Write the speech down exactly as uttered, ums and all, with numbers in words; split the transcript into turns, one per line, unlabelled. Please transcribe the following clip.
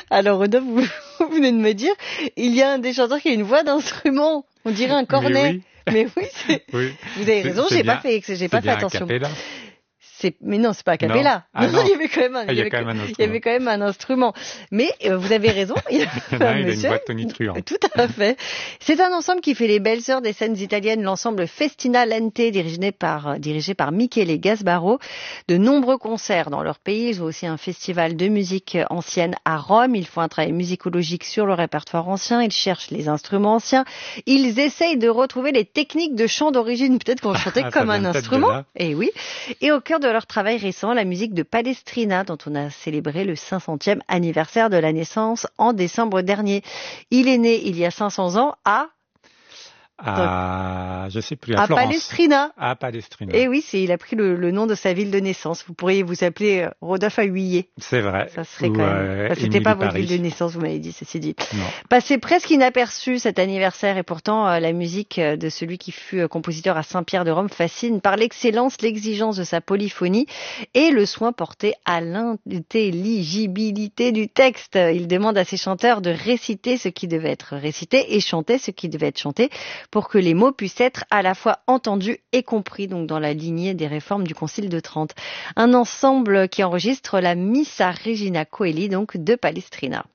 Alors, Rodolphe, vous, vous venez de me dire, il y a un des chanteurs qui a une voix d'instrument. On dirait un cornet. Mais oui, Mais oui, c'est... oui. Vous avez raison, j'ai pas fait, j'ai pas fait attention. C'est... Mais non, c'est pas a cappella.
Ah,
non, non, il y avait quand même un, il y avait, quand même un il y avait quand même un instrument. Mais euh, vous avez raison. Il y a,
il y en a un, il a une boîte tonitruante.
Tout à fait. C'est un ensemble qui fait les belles sœurs des scènes italiennes, l'ensemble Festina Lente, dirigé par, dirigé par Michele Gasbaro. De nombreux concerts dans leur pays. Ils ont aussi un festival de musique ancienne à Rome. Ils font un travail musicologique sur le répertoire ancien. Ils cherchent les instruments anciens. Ils essayent de retrouver les techniques de chant d'origine. Peut-être qu'on chantait ah, comme un instrument. Et oui. Et au cœur de leur travail récent, la musique de Palestrina, dont on a célébré le cinq centième anniversaire de la naissance en décembre dernier. Il est né il y a cinq cents ans à...
À, je sais plus, à,
à
Florence.
Palestrina.
À Palestrina.
Et oui, c'est, il a pris le, le nom de sa ville de naissance. Vous pourriez vous appeler Rodolphe à Huillet.
C'est vrai.
Ça serait
Ou
quand même.
Euh,
enfin, c'était pas votre ville de naissance, vous m'avez dit, ceci dit.
Non.
Passé presque inaperçu cet anniversaire, et pourtant euh, la musique de celui qui fut euh, compositeur à Saint-Pierre de Rome fascine par l'excellence, l'exigence de sa polyphonie et le soin porté à l'intelligibilité du texte. Il demande à ses chanteurs de réciter ce qui devait être récité et chanter ce qui devait être chanté, pour que les mots puissent être à la fois entendus et compris, donc dans la lignée des réformes du Concile de Trente. Un ensemble qui enregistre la Missa Regina Coeli, donc de Palestrina.